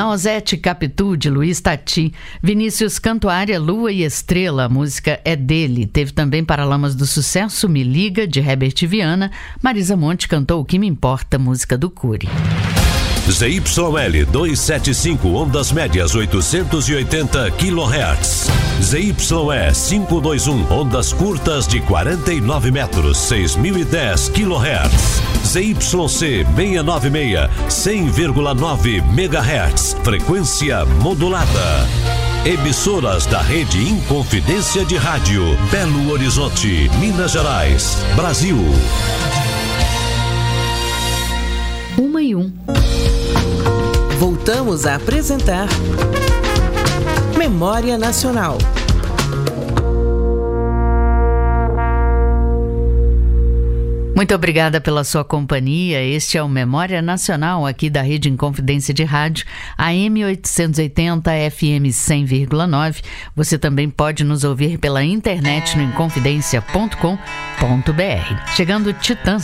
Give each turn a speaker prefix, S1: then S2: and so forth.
S1: Nausete Capitu, de Luiz Tati. Vinícius Cantuária, Lua e Estrela, a música é dele. Teve também Paralamas do Sucesso, Me Liga, de Herbert Viana. Marisa Monte cantou O Que Me Importa, música do Cury.
S2: ZYL 275, ondas médias 880 kHz. ZYE 521, ondas curtas de 49 metros, 6010 kHz. ZYC 696, 100,9 MHz, frequência modulada. Emissoras da Rede Inconfidência de Rádio, Belo Horizonte, Minas Gerais, Brasil.
S1: 1:01.
S3: Voltamos a apresentar Memória Nacional.
S1: Muito obrigada pela sua companhia. Este é o Memória Nacional aqui da Rede Inconfidência de Rádio, AM 880, FM 100,9. Você também pode nos ouvir pela internet no inconfidencia.com.br. Chegando Titãs.